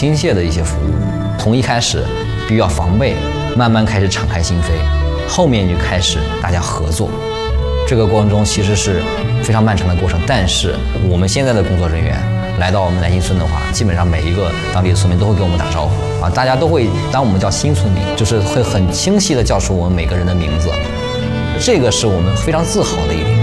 亲切的一些服务。从一开始比较防备，慢慢开始敞开心扉，后面就开始大家合作。这个过程中其实是非常漫长的过程，但是我们现在的工作人员来到我们南新村的话，基本上每一个当地的村民都会给我们打招呼啊，大家都会当我们叫新村民，就是会很清晰地叫出我们每个人的名字，这个是我们非常自豪的一点。